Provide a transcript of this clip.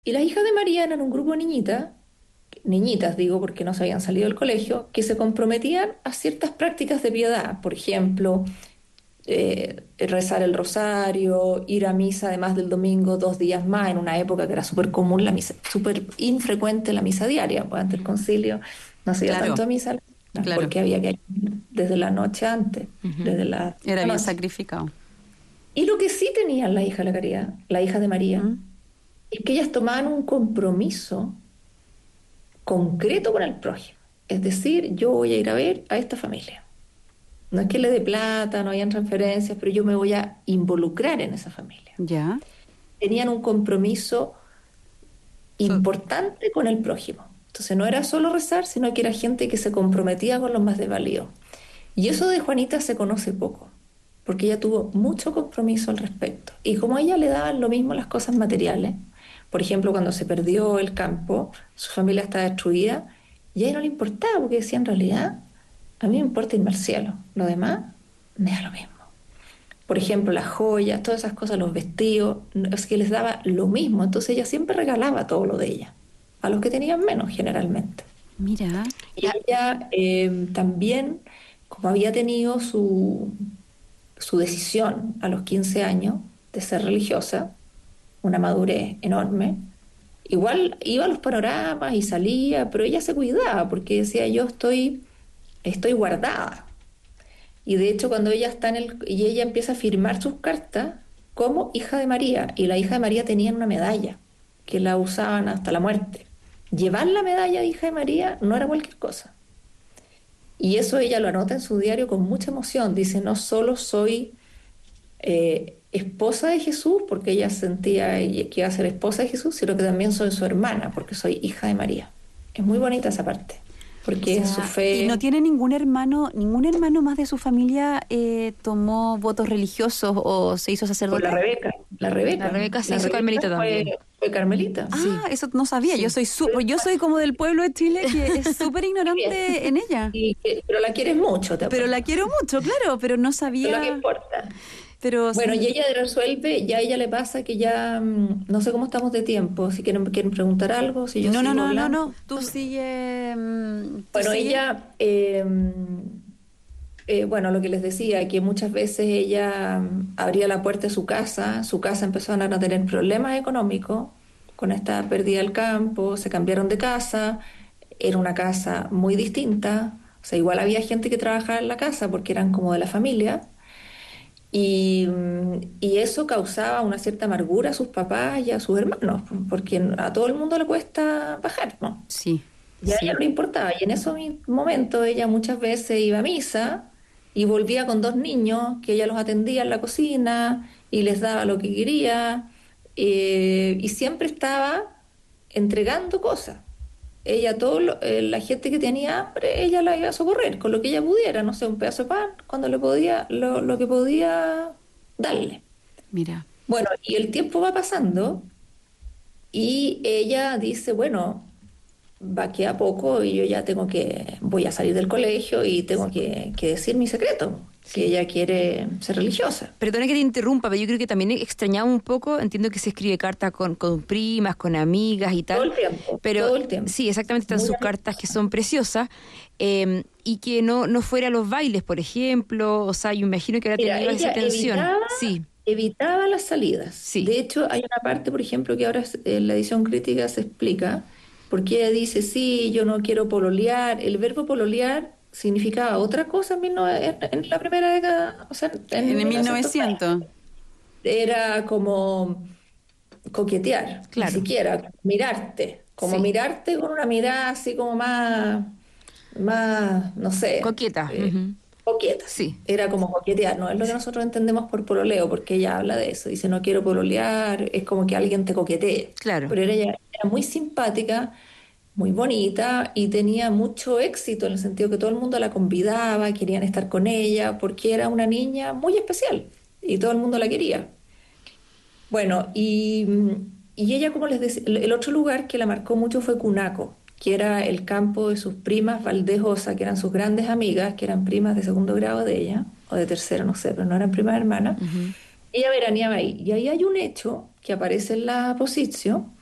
Y las hijas de María eran un grupo de niñitas digo porque no se habían salido del colegio, que se comprometían a ciertas prácticas de piedad. Por ejemplo, rezar el rosario, ir a misa además del domingo 2 días más, en una época que era súper común la misa, súper infrecuente la misa diaria, pues antes del concilio no se iba tanto Claro, a misa, claro. porque había que ir desde la noche antes, Ujú. desde la Era bien noche. sacrificado. Y lo que sí tenían la hija de la Caridad, la hija de María, ¿Mm? es que ellas tomaban un compromiso concreto con el prójimo. Es decir, yo voy a ir a ver a esta familia. No es que le dé plata, no hayan transferencias, pero yo me voy a involucrar en esa familia. Ya. Tenían un compromiso So- importante con el prójimo. Entonces no era solo rezar, sino que era gente que se comprometía con los más desvalidos. Y eso de Juanita se conoce poco, porque ella tuvo mucho compromiso al respecto. Y como a ella le daban lo mismo las cosas materiales, por ejemplo, cuando se perdió el campo, su familia estaba destruida, y a ella no le importaba, porque decía en realidad, a mí me importa irme al cielo, lo demás me da lo mismo. Por ejemplo, las joyas, todas esas cosas, los vestidos, es que les daba lo mismo. Entonces ella siempre regalaba todo lo de ella, a los que tenían menos generalmente. Mira. Y ella también, como había tenido su decisión a los 15 años de ser religiosa, una madurez enorme, igual iba a los panoramas y salía, pero ella se cuidaba porque decía, estoy guardada. Y de hecho, cuando ella está y ella empieza a firmar sus cartas como hija de María, y la hija de María tenía una medalla que la usaban hasta la muerte. Llevar la medalla de hija de María no era cualquier cosa. Y eso ella lo anota en su diario con mucha emoción. Dice, no solo soy esposa de Jesús, porque ella sentía que iba a ser esposa de Jesús, sino que también soy su hermana, porque soy hija de María. Es muy bonita esa parte, O porque es su sea, ¿y no fe. tiene ningún hermano más de su familia tomó votos religiosos o se hizo Por sacerdote? La La Rebeca, Rebeca se la hizo Rebeca carmelita también. fue carmelita. Ah, Sí, eso no sabía. sí. Yo soy como del pueblo de Chile que es súper Muy bien. ignorante en ella. Pero la quieres mucho, te Pero la apuesto. quiero mucho, claro, pero no Es lo que sabía. importa. Pero Bueno, y ella resuelve, ya a ella le pasa que ya, no sé cómo estamos de tiempo, si quieren preguntar algo, si yo no, no, sigo no, no, hablando. no. Tú Bueno, sigue. ella, bueno, lo que les decía, que muchas veces ella abría la puerta de su casa empezaron a no tener problemas económicos con esta pérdida del campo, se cambiaron de casa, era una casa muy distinta, o sea, igual había gente que trabajaba en la casa porque eran como de la familia, y eso causaba una cierta amargura a sus papás y a sus hermanos, porque a todo el mundo le cuesta bajar, ¿no? Sí, Y a ella no sí. le importaba. Y en esos momentos ella muchas veces iba a misa y volvía con 2 niños que ella los atendía en la cocina y les daba lo que quería. Y siempre estaba entregando cosas. Ella, la gente que tenía hambre, ella la iba a socorrer con lo que ella pudiera, no sé, un pedazo de pan, cuando le podía, lo que podía darle. Mira. Bueno, y el tiempo va pasando y ella dice, bueno, va que a poco y yo ya voy a salir del colegio y tengo que decir mi secreto, que Sí. ella quiere ser religiosa. Perdona que te interrumpa, pero yo creo que también extrañaba un poco, entiendo que se escribe carta con primas, con amigas y tal, pero Todo el tiempo. sí, exactamente están Muy sus cartas que amistosa. son preciosas, y que no fuera a los bailes, por ejemplo, o sea, yo imagino que habrá Mira, tenido esa ella tensión. Sí, evitaba las salidas. sí, De hecho, hay una parte, por ejemplo, que ahora en la edición crítica se explica, porque ella dice, sí, yo no quiero pololear. El verbo pololear significaba otra cosa en la primera década, o sea, en en el 1920. 1900, Era como coquetear, ni claro, siquiera como sí, mirarte con una mirada así como más, no sé, coqueta, ujú, coqueta. sí, Era como coquetear, no es lo que sí, nosotros entendemos por pololeo, porque ella habla de eso, dice no quiero pololear, es como que alguien te coquetee. claro. Pero ella era muy simpática, muy bonita y tenía mucho éxito en el sentido que todo el mundo la convidaba, querían estar con ella, porque era una niña muy especial y todo el mundo la quería. Bueno, y ella, como les decía, el otro lugar que la marcó mucho fue Cunaco, que era el campo de sus primas Valdejosa, que eran sus grandes amigas, que eran primas de segundo grado de ella, o de tercero, no sé, pero no eran primas hermanas. Ujú. Ella veraneaba ahí. Y ahí hay un hecho que aparece en la Posición,